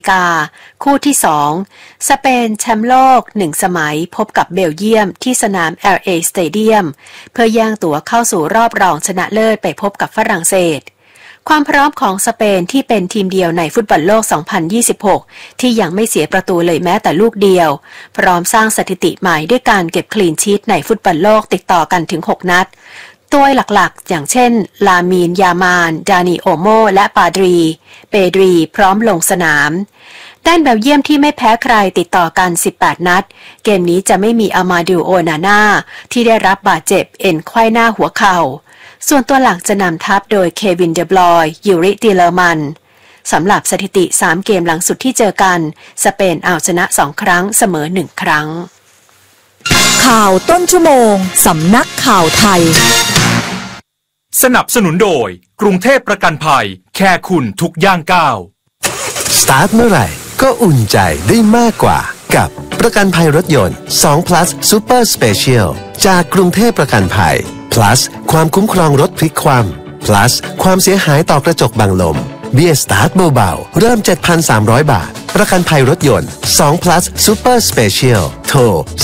กาคู่ที่2สเปนแชมป์โลก1สมัยพบกับเบลเยียมที่สนาม LA Stadium เพื่อแย่งตั๋วเข้าสู่รอบรองชนะเลิศไปพบกับฝรั่งเศสความพร้อมของสเปนที่เป็นทีมเดียวในฟุตบอลโลก 2026 ที่ยังไม่เสียประตูเลยแม้แต่ลูกเดียวพร้อมสร้างสถิติใหม่ด้วยการเก็บคลีนชีทในฟุตบอลโลกติดต่อกันถึง6นัดตัวหลักๆอย่างเช่นลามีนยามานดานิโอโมและเปดรีพร้อมลงสนามด้านเบลเยียมที่ไม่แพ้ใครติดต่อกัน18นัดเกมนี้จะไม่มีอามาดูโอนาน่าที่ได้รับบาดเจ็บเอ็นไขว้หน้าหัวเข่าส่วนตัวหลักจะนำทัพโดยเควินเดบลอยยูริติเลอร์มันสำหรับสถิติ3เกมหลังสุดที่เจอกันสเปนเอาชนะ2ครั้งเสมอ1ครั้งข่าวต้นชั่วโมงสำนักข่าวไทยสนับสนุนโดยกรุงเทพประกันภัยแค่คุณทุกย่างก้าวสตาร์ทเมื่อไหร่ก็อุ่นใจได้มากกว่ากับประกันภัยรถยนต์2 plus Super Special จากกรุงเทพประกันภัย plus ความคุ้มครองรถพลิกคว่ำ plus ความเสียหายต่อกระจกบังลมเบี้ยสตาร์ทเบาๆเริ่ม 7,300 บาทประกันภัยรถยนต์2 plus Super Special โทร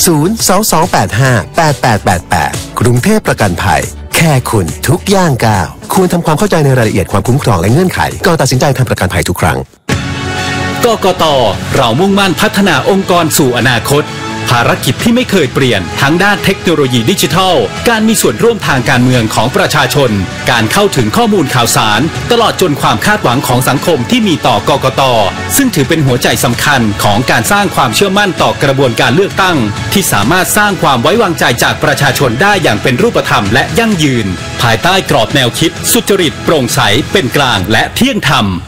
022858888 กรุงเทพประกันภัยแค่คุณทุกย่างก้าวควรทำความเข้าใจในรายละเอียดความคุ้มครองและเงื่อนไขก่อนตัดสินใจทำประกันภัยทุกครั้งกกต.เรามุ่งมั่นพัฒนาองค์กรสู่อนาคตภารกิจที่ไม่เคยเปลี่ยนทั้งด้านเทคโนโลยีดิจิทัลการมีส่วนร่วมทางการเมืองของประชาชนการเข้าถึงข้อมูลข่าวสารตลอดจนความคาดหวังของสังคมที่มีต่อกกต.ซึ่งถือเป็นหัวใจสำคัญของการสร้างความเชื่อมั่นต่อกระบวนการเลือกตั้งที่สามารถสร้างความไว้วางใจจากประชาชนได้อย่างเป็นรูปธรรมและยั่งยืนภายใต้กรอบแนวคิดสุจริตโปร่งใสเป็นกลางและเที่ยงธรรม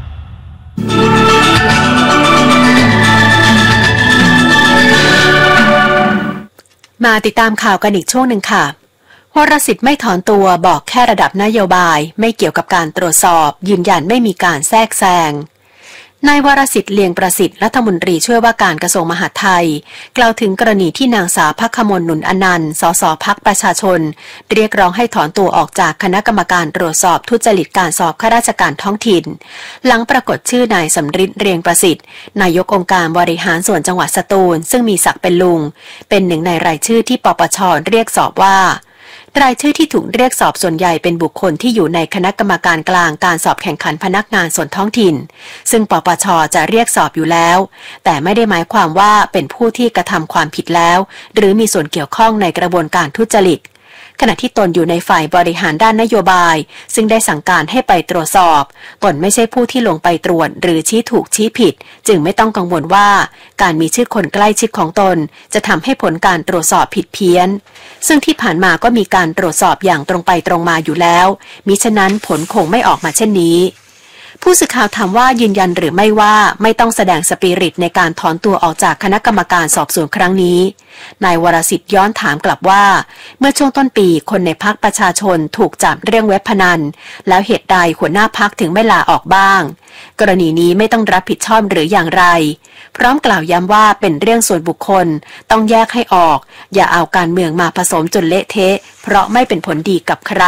มาติดตามข่าวกันอีกช่วงหนึ่งค่ะวรสิทธิ์ไม่ถอนตัวบอกแค่ระดับนโยบายไม่เกี่ยวกับการตรวจสอบยืนยันไม่มีการแทรกแซงนายวรสิทธิ์เลียงประสิทธิ์รัฐมนตรีช่วยว่าการกระทรวงมหาดไทยกล่าวถึงกรณีที่นางสาวภัคมล หนุนอนันต์สสพรรคประชาชนเรียกร้องให้ถอนตัวออกจากคณะกรรมการตรวจสอบทุจริตการสอบข้าราชการท้องถิ่นหลังปรากฏชื่อนายสำริดเรียงประสิทธิ์นายกองค์การบริหารส่วนจังหวัดสตูลซึ่งมีศักดิ์เป็นลุงเป็นหนึ่งในรายชื่อที่ปปช.เรียกสอบว่ารายชื่อที่ถูกเรียกสอบส่วนใหญ่เป็นบุคคลที่อยู่ในคณะกรรมการกลางการสอบแข่งขันพนักงานส่วนท้องถิ่นซึ่งปปช.จะเรียกสอบอยู่แล้วแต่ไม่ได้หมายความว่าเป็นผู้ที่กระทำความผิดแล้วหรือมีส่วนเกี่ยวข้องในกระบวนการทุจริตขณะที่ตนอยู่ในฝ่ายบริหารด้านนโยบายซึ่งได้สั่งการให้ไปตรวจสอบตนไม่ใช่ผู้ที่ลงไปตรวจหรือชี้ถูกชี้ผิดจึงไม่ต้องกังวลว่าการมีชื่อคนใกล้ชิดของตนจะทำให้ผลการตรวจสอบผิดเพี้ยนซึ่งที่ผ่านมาก็มีการตรวจสอบอย่างตรงไปตรงมาอยู่แล้วมิฉะนั้นผลคงไม่ออกมาเช่นนี้ผู้สื่อข่าวถามว่ายืนยันหรือไม่ว่าไม่ต้องแสดงสปิริตในการถอนตัวออกจากคณะกรรมการสอบสวนครั้งนี้นายวรสิทธิ์ย้อนถามกลับว่าเมื่อช่วงต้นปีคนในพรรคประชาชนถูกจับเรื่องเว็บพนันแล้วเหตุใดหัวหน้าพรรคถึงไม่ลาออกบ้างกรณีนี้ไม่ต้องรับผิดชอบหรืออย่างไรพร้อมกล่าวย้ำว่าเป็นเรื่องส่วนบุคคลต้องแยกให้ออกอย่าเอาการเมืองมาผสมจนเละเทะเพราะไม่เป็นผลดีกับใคร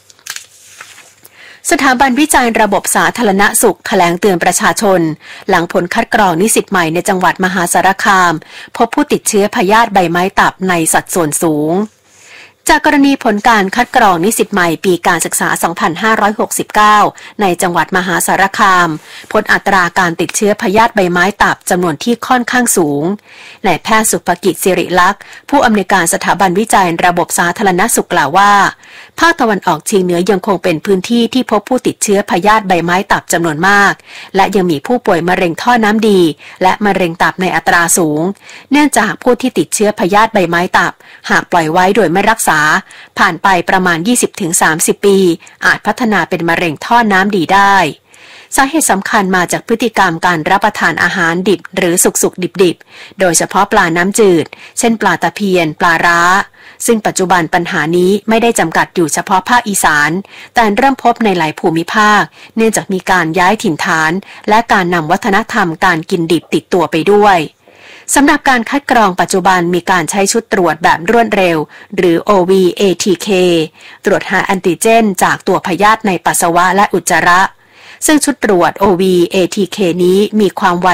สถาบันวิจัยระบบสาธารณสุขแถลงเตือนประชาชนหลังผลคัดกรองนิสิตใหม่ในจังหวัดมหาสารคามพบผู้ติดเชื้อพยาธิใบไม้ตับในสัดส่วนสูงจากกรณีผลการคัดกรองนิสิตใหม่ปีการศึกษา 2569 ในจังหวัดมหาสารคามพบอัตราการติดเชื้อพยาธิใบไม้ตับจำนวนที่ค่อนข้างสูงนายแพทย์สุภกิจสิริลักษณ์ผู้อำนวยการสถาบันวิจัยระบบสาธารณสุขกล่าวว่าภาคตะวันออกเฉียงเหนือยังคงเป็นพื้นที่ที่พบผู้ติดเชื้อพยาธิใบไม้ตับจำนวนมากและยังมีผู้ป่วยมะเร็งท่อน้ำดีและมะเร็งตับในอัตราสูงเนื่องจากผู้ที่ติดเชื้อพยาธิใบไม้ตับหากปล่อยไว้โดยไม่รักษาผ่านไปประมาณ 20-30 ปีอาจพัฒนาเป็นมะเร็งท่อน้ำดีได้สาเหตุสำคัญมาจากพฤติกรรมการรับประทานอาหารดิบหรือสุกๆดิบๆโดยเฉพาะปลาน้ำจืดเช่นปลาตะเพียนปลาร้าซึ่งปัจจุบันปัญหานี้ไม่ได้จำกัดอยู่เฉพาะภาคอีสานแต่เริ่มพบในหลายภูมิภาคเนื่องจากมีการย้ายถิ่นฐานและการนำวัฒนธรรมการกินดิบติดตัวไปด้วยสำหรับการคัดกรองปัจจุบันมีการใช้ชุดตรวจแบบรวดเร็วหรือ OV-ATK ตรวจหาแอนติเจนจากตัวพยาธิในปัสสาวะและอุจจาระซึ่งชุดตรวจ OV-ATK นี้มีความไว